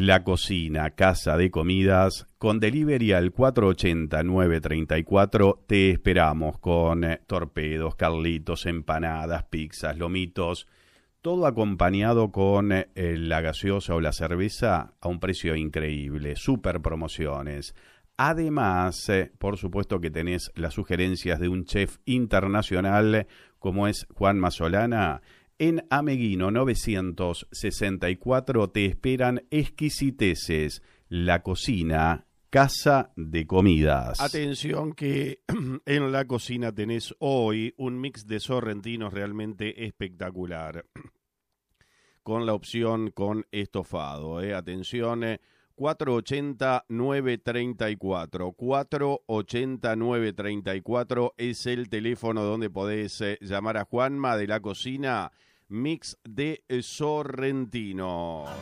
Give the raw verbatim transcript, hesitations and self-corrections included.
La Cocina, casa de comidas, con delivery al cuatro ochenta, nueve treinta y cuatro. Te esperamos con eh, torpedos, carlitos, empanadas, pizzas, lomitos, todo acompañado con eh, la gaseosa o la cerveza a un precio increíble, super promociones. Además, eh, por supuesto que tenés las sugerencias de un chef internacional como es Juan Masolana. En Ameguino novecientos sesenta y cuatro te esperan exquisiteces, La Cocina, casa de comidas. Atención que en La Cocina tenés hoy un mix de sorrentinos realmente espectacular, con la opción con estofado. ¿eh? Atención, eh, cuatro ochenta, nueve treinta y cuatro, cuatro ochenta, nueve treinta y cuatro es el teléfono donde podés eh, llamar a Juanma de La Cocina. Mix de sorrentinos.